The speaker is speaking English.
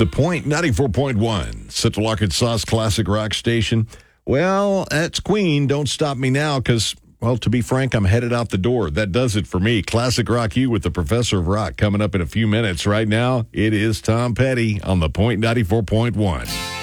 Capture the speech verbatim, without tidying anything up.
The Point ninety-four point one, Central Arkansas's classic rock station. Well, that's Queen. Don't stop me now because, well, to be frank, I'm headed out the door. That does it for me. Classic Rock You with the Professor of Rock coming up in a few minutes. Right now, it is Tom Petty on The Point ninety-four point one.